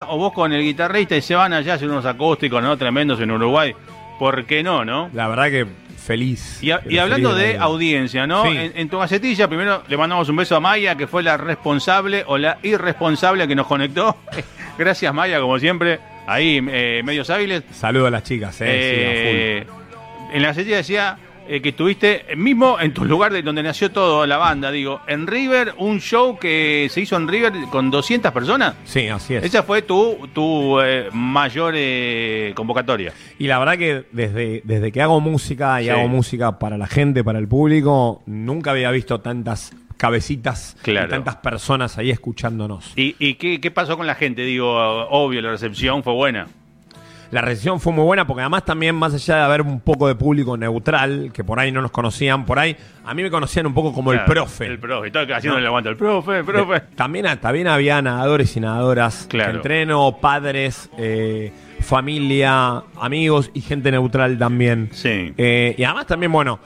o vos con el guitarrista y se van allá a hacer unos acústicos, ¿no? Tremendos en Uruguay. ¿Por qué no, no? La verdad que feliz. Y hablando feliz de audiencia, ¿no? Sí. En tu gacetilla, primero le mandamos un beso a Maya, que fue la responsable o la irresponsable que nos conectó. Gracias, Maya, como siempre. Ahí, medios hábiles. Saludo a las chicas, sí, a full. En la gacetilla decía que estuviste mismo en tu lugar de donde nació todo, la banda, digo, en River, un show que se hizo en River con 200 personas. Sí, así es. Esa fue tu mayor convocatoria. Y la verdad que desde que hago música y Sí. hago música para la gente, para el público, nunca había visto tantas cabecitas Claro. y tantas personas ahí escuchándonos. ¿Y qué pasó con la gente? Digo, obvio, la recepción fue buena. La recepción fue muy buena porque además también, más allá de haber un poco de público neutral, que por ahí no nos conocían, por ahí a mí me conocían un poco como Claro, el profe. El profe, y todo haciendo el aguante, el profe. También había nadadores y nadadoras Claro. que entreno, padres, familia, amigos y gente neutral también. Sí. Y además también, bueno,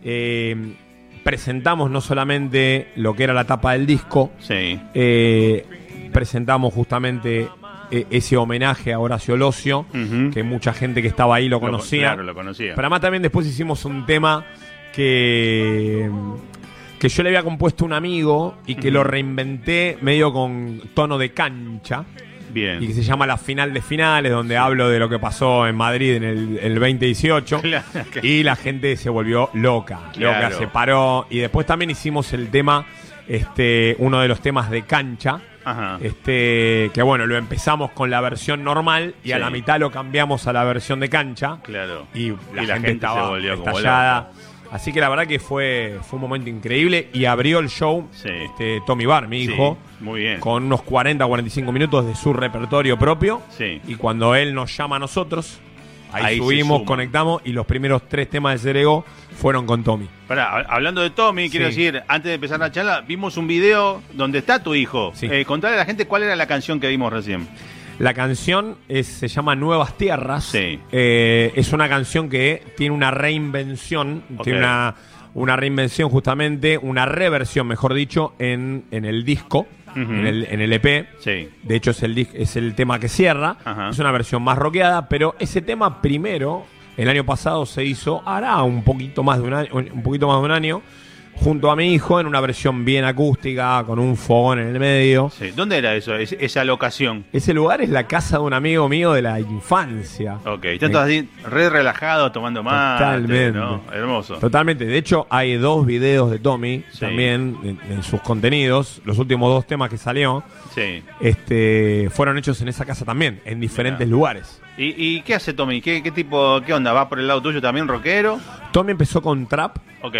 presentamos no solamente lo que era la tapa del disco, Sí. presentamos justamente ese homenaje a Horacio Locio, Ujú. que mucha gente que estaba ahí lo conocía. Claro, lo conocía. Pero además también después hicimos un tema que yo le había compuesto a un amigo y que lo reinventé medio con tono de cancha. Bien. Y que se llama La Final de Finales, donde hablo de lo que pasó en Madrid en el 2018. Claro, que- Y la gente se volvió loca. Claro. Loca, se paró. Y después también hicimos el tema, uno de los temas de cancha. Ajá. Que bueno, lo empezamos con la versión normal y a Sí. la mitad lo cambiamos a la versión de cancha. Claro. Y la, Y la gente gente estaba se volvió como estallada. Así que la verdad que fue un momento increíble y abrió el show Sí. Tommy Bar, mi Sí, hijo, muy bien. con unos 40-45 minutos de su repertorio propio. Sí. Y cuando él nos llama a nosotros, ahí Ahí se subimos, suma. conectamos y los primeros 3 temas de Serego fueron con Tommy. Pará, hablando de Tommy, quiero Sí. decir, antes de empezar la charla, vimos un video donde está tu hijo. Sí. Contale a la gente cuál era la canción que vimos recién. La canción se llama Nuevas Tierras. Sí. Es una canción que tiene una reinvención, Ok. tiene una reinvención justamente, una reversión, mejor dicho, en el disco, Ujú. en el EP. Sí. De hecho, es el tema que cierra. Ajá. Es una versión más rockeada, pero ese tema primero, el año pasado se hizo, hará un poquito más de un año, junto a mi hijo, en una versión bien acústica, con un fogón en el medio. Sí. ¿Dónde era eso, esa locación? Ese lugar es la casa de un amigo mío de la infancia. Ok, están todos así re relajados tomando mate, Totalmente. ¿no? Hermoso. Totalmente. De hecho, hay 2 videos de Tommy Sí. también en sus contenidos. Los últimos 2 temas que salió Sí. fueron hechos en esa casa también, en diferentes lugares. ¿Y qué hace Tommy? ¿Qué tipo, qué onda? ¿Va por el lado tuyo también, rockero? Tommy empezó con trap, Ok,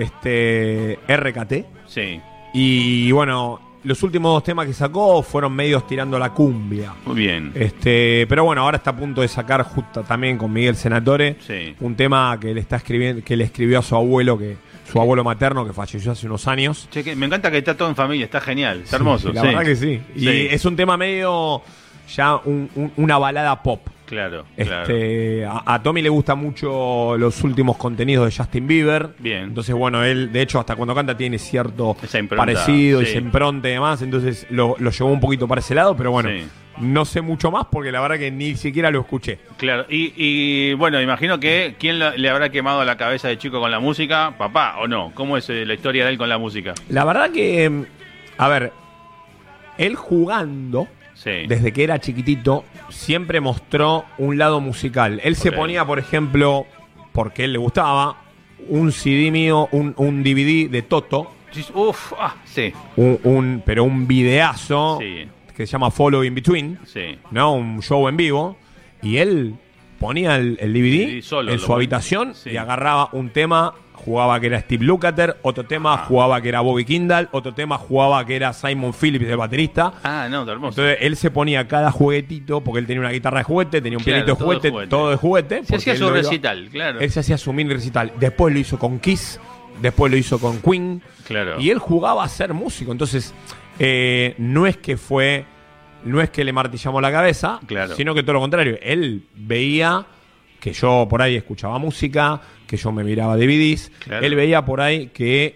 RKT, sí. y bueno, los últimos 2 temas que sacó fueron medios tirando la cumbia. Muy bien. Pero bueno, ahora está a punto de sacar justo también con Miguel Senatore Sí. un tema que le está escribiendo, que le escribió a su abuelo, su abuelo materno que falleció hace unos años. Che, me encanta que está todo en familia, está genial, está hermoso. Sí, la sí. verdad que sí. Y Sí. es un tema medio ya una balada pop. Claro, claro. A Tommy le gusta mucho los últimos contenidos de Justin Bieber. Bien. Entonces, bueno, él, de hecho, hasta cuando canta tiene cierto Esa impronta, parecido, sí. esa impronta y demás. Entonces lo llevó un poquito para ese lado, pero bueno, Sí. no sé mucho más porque la verdad que ni siquiera lo escuché. Claro, y bueno, imagino que ¿quién le habrá quemado la cabeza de chico con la música? ¿Papá o no? ¿Cómo es la historia de él con la música? La verdad que, a ver, él jugando, Sí. desde que era chiquitito, siempre mostró un lado musical. Él se Ok. ponía, por ejemplo, porque él le gustaba, un CD mío, un DVD de Toto, Uf, sí, pero un videazo sí, que se llama Follow in Between, sí. ¿no? Un show en vivo, y él ponía el DVD Sí, solo en lo su ponía. habitación Sí. y agarraba un tema, jugaba que era Steve Lukather, otro tema jugaba que era Bobby Kindle, otro tema jugaba que era Simon Phillips, el baterista. No, está hermoso. Entonces él se ponía cada juguetito, porque él tenía una guitarra de juguete, tenía un Claro, pianito de todo de juguete, juguete. todo de juguete. Se porque hacía él su lo iba- recital, claro. Él se hacía su mini recital. Después lo hizo con Kiss, después lo hizo con Queen. Claro. Y él jugaba a ser músico. Entonces, no es que le martillamos la cabeza, Claro. sino que todo lo contrario. Él veía que yo por ahí escuchaba música, que yo me miraba DVDs. Claro. Él veía por ahí que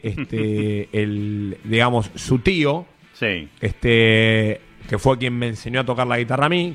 digamos, su tío, Sí, que fue quien me enseñó a tocar la guitarra a mí,